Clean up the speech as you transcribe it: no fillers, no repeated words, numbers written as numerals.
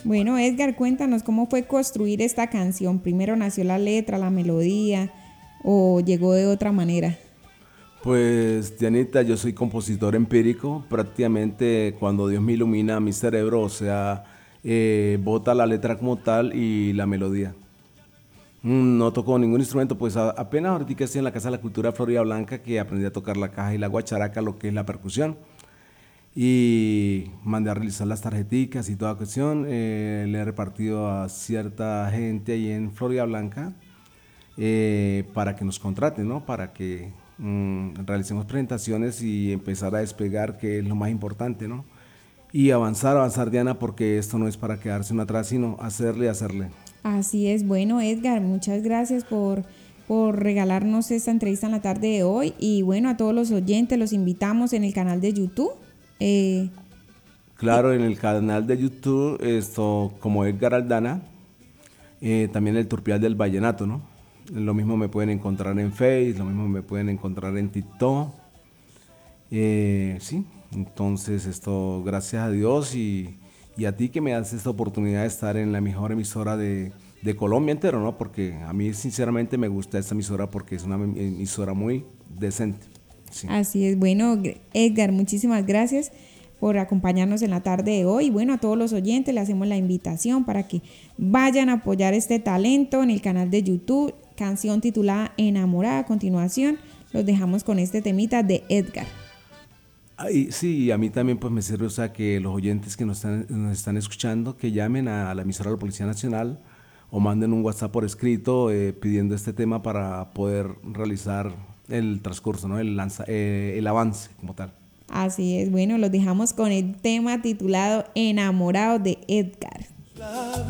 Bueno, Edgar, cuéntanos cómo fue construir esta canción. ¿Primero nació la letra, la melodía o llegó de otra manera? Pues, Dianita, yo soy compositor empírico. Prácticamente cuando Dios me ilumina mi cerebro, o sea, bota la letra como tal y la melodía. No toco ningún instrumento, pues apenas ahorita estoy en la Casa de la Cultura Florida Blanca que aprendí a tocar la caja y la guacharaca, lo que es la percusión. Y mandé a realizar las tarjeticas y toda cuestión. Le he repartido a cierta gente ahí en Florida Blanca para que nos contraten, ¿no? Para que realicemos presentaciones y empezar a despegar, que es lo más importante, ¿no? Y avanzar, Diana, porque esto no es para quedarse uno atrás, sino hacerle y hacerle. Así es, bueno, Edgar, muchas gracias por regalarnos esta entrevista en la tarde de hoy. Y bueno, a todos los oyentes los invitamos en el canal de YouTube. Eh, Claro, en el canal de YouTube, esto como Edgar Aldana, también el Turpial del Vallenato, ¿no? Lo mismo me pueden encontrar en Face, lo mismo me pueden encontrar en TikTok. Sí, entonces esto, gracias a Dios y a ti que me das esta oportunidad de estar en la mejor emisora de Colombia entero, ¿no? Porque a mí sinceramente me gusta esta emisora porque es una emisora muy decente. Sí. Así es, bueno, Edgar, muchísimas gracias por acompañarnos en la tarde de hoy. Bueno, a todos los oyentes le hacemos la invitación para que vayan a apoyar este talento en el canal de YouTube, canción titulada Enamorada. A continuación, los dejamos con este temita de Edgar. Ay, sí, a mí también pues me sirve, o sea, que los oyentes que nos están escuchando, que llamen a la emisora de la Policía Nacional o manden un WhatsApp por escrito pidiendo este tema para poder realizar el transcurso, ¿no? El avance como tal. Así es, bueno, los dejamos con el tema titulado Enamorado de Edgar.